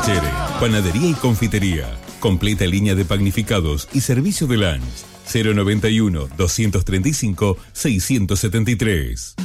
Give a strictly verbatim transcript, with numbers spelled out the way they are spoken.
Chere, panadería y confitería. Completa línea de panificados y servicio de lunch. cero noventa y uno, doscientos treinta y cinco, seiscientos setenta y tres.